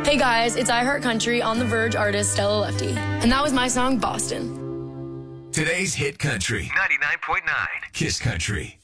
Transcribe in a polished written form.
Hey guys, it's iHeart Country on the Verge artist Stella Lefty. And that was my song, Boston. Today's Hit Country 99.9 Kiss Country.